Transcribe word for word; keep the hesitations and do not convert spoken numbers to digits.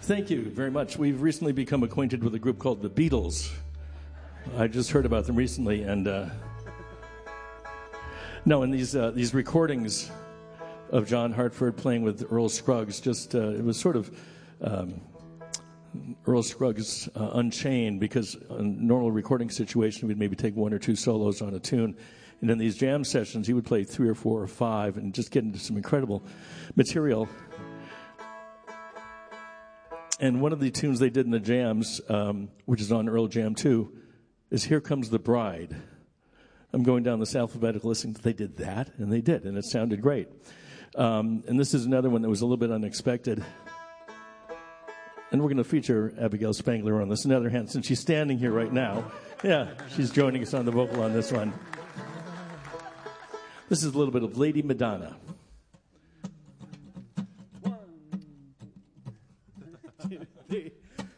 Thank you very much. We've recently become acquainted with a group called the Beatles. I just heard about them recently, and uh, no, and these uh, these recordings of John Hartford playing with Earl Scruggs, just uh, it was sort of um, Earl Scruggs uh, Unchained, because in a normal recording situation we'd maybe take one or two solos on a tune, and in these jam sessions he would play three or four or five and just get into some incredible material. And one of the tunes they did in the jams, um, which is on Earl Jam two, is Here Comes the Bride. I'm going down this alphabetical listening. They did that, and they did, and it sounded great. Um, and this is another one that was a little bit unexpected. And we're going to feature Abigail Spangler on this. On the other hand, since she's standing here right now, yeah, she's joining us on the vocal on this one. This is a little bit of Lady Madonna. One, two, three.